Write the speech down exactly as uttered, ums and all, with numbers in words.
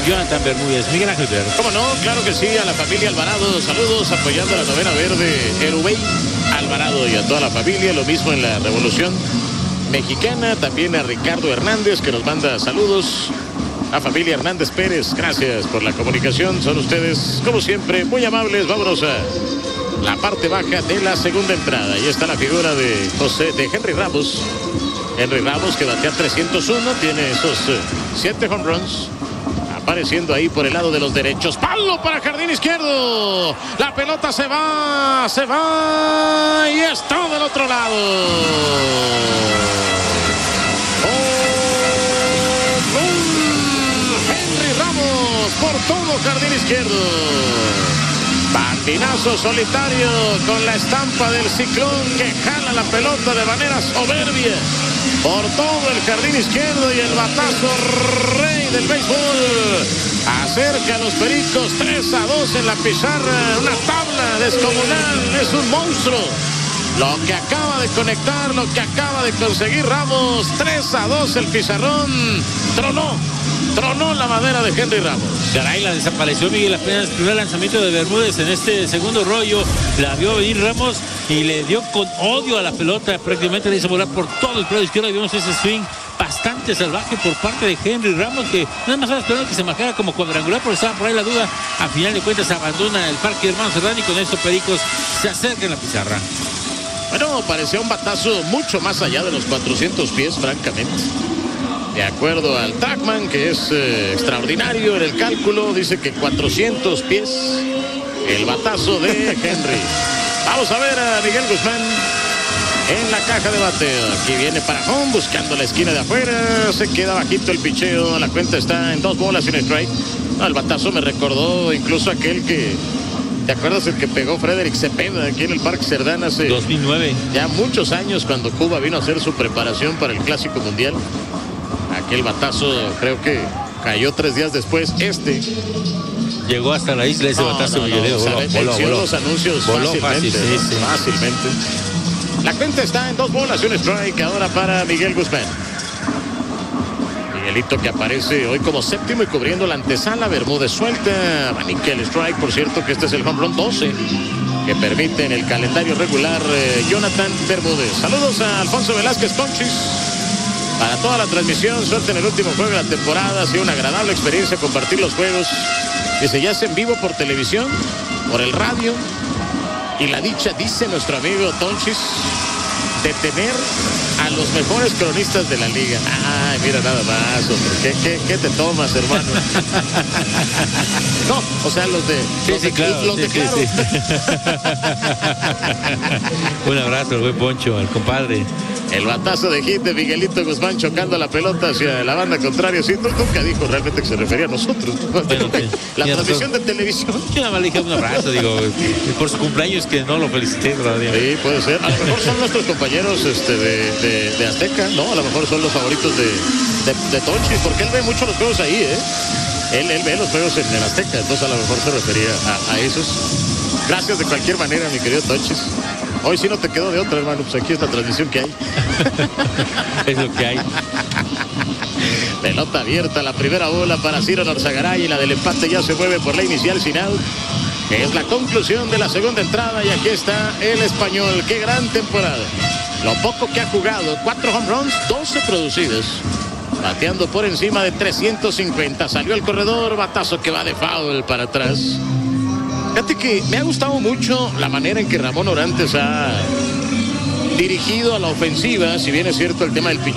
Jonathan Bermúdez. Miguel Ángel Verde. ¿Cómo no? Claro que sí, a la familia Alvarado, saludos, apoyando a la novena verde, Erubey Alvarado y a toda la familia, lo mismo en la Revolución Mexicana, también a Ricardo Hernández, que nos manda saludos. A familia Hernández Pérez, gracias por la comunicación, son ustedes, como siempre, muy amables. Vámonos a la parte baja de la segunda entrada. Ahí está la figura de José, de Henry Ramos. Henry Ramos, que batea trescientos uno, tiene esos uh, siete home runs. Apareciendo ahí por el lado de los derechos. Palo para jardín izquierdo. La pelota se va, se va y está del otro lado. Por todo jardín izquierdo. Patinazo solitario con la estampa del ciclón que jala la pelota de manera soberbia por todo el jardín izquierdo, y el batazo rey del béisbol acerca a los Pericos. Tres a dos en la pizarra, una tabla descomunal, es un monstruo lo que acaba de conectar, lo que acaba de conseguir Ramos. Tres a dos el pizarrón. Tronó Tronó la madera de Henry Ramos. Caray, la desapareció Miguel apenas. Primer lanzamiento de Bermúdez en este segundo rollo. La vio venir Ramos y le dio con odio a la pelota. Prácticamente le hizo volar por todo el lado izquierdo. Y vimos ese swing bastante salvaje por parte de Henry Ramos, que nada más estaba esperando que se marcara como cuadrangular, porque estaba por ahí la duda. A final de cuentas abandona el Parque Hermano Cerdán y con esto Pericos se acerca en la pizarra. Bueno, parecía un batazo mucho más allá de los cuatrocientos pies, francamente. De acuerdo al Trackman, que es eh, extraordinario en el cálculo, dice que cuatrocientos pies el batazo de Henry. Vamos a ver a Miguel Guzmán en la caja de bateo. Aquí viene para home, buscando la esquina de afuera. Se queda bajito el picheo. La cuenta está en dos bolas y un strike. No, el batazo me recordó incluso aquel que... ¿Te acuerdas el que pegó Frederick Cepeda aquí en el Parque Cerdán hace... dos mil nueve. Ya muchos años, cuando Cuba vino a hacer su preparación para el Clásico Mundial. Aquel batazo creo que cayó tres días después. Este llegó hasta la isla ese no, batazo. No, no, voló, o sea, voló, venció voló, los anuncios voló fácilmente, fácil, sí, sí. fácilmente. La cuenta está en dos bolas y un strike ahora para Miguel Guzmán. Miguelito, que aparece hoy como séptimo y cubriendo la antesala. Bermúdez suelta, abanique el strike. Por cierto que este es el home run doce que permite en el calendario regular eh, Jonathan Bermúdez. Saludos a Alfonso Velázquez Tonchis para toda la transmisión. Suerte en el último juego de la temporada. Ha sido una agradable experiencia compartir los juegos. Dice, ya es en vivo por televisión, por el radio, y la dicha, dice nuestro amigo Tonchis, de tener a los mejores cronistas de la liga. Ay, mira nada más, hombre. ¿Qué, qué, qué te tomas, hermano? No, o sea, los de... Sí, los sí, de, claro. los Sí, de sí, claro. Sí. Un abrazo al buen Poncho, al compadre. El batazo de hit de Miguelito Guzmán chocando la pelota hacia la banda contraria. Sí, nunca dijo realmente que se refería a nosotros. Bueno, okay. La ya transmisión nosotros... de televisión. Yo nada más le dije un abrazo, digo, por su cumpleaños, que no lo felicité todavía. Sí, puede ser. A lo mejor son nuestros compañeros este, de, de, de Azteca, ¿no? A lo mejor son los favoritos de, de, de Tonchi, porque él ve mucho los juegos ahí, ¿eh? Él, él ve los juegos en el Azteca, entonces a lo mejor se refería a, a esos. Gracias de cualquier manera, mi querido Tonchis. Hoy sí no te quedó de otra, hermano, pues aquí es la transmisión que hay. Es lo que hay. Pelota abierta, la primera bola para Ciro Norzagaray, y la del empate ya se mueve por la inicial sin out, que es la conclusión de la segunda entrada. Y aquí está el español. Qué gran temporada. Lo poco que ha jugado, cuatro home runs, doce producidos, bateando por encima de trescientos cincuenta. Salió el corredor, batazo que va de foul para atrás. Fíjate que me ha gustado mucho la manera en que Ramón Orantes ha dirigido a la ofensiva, si bien es cierto el tema del pitch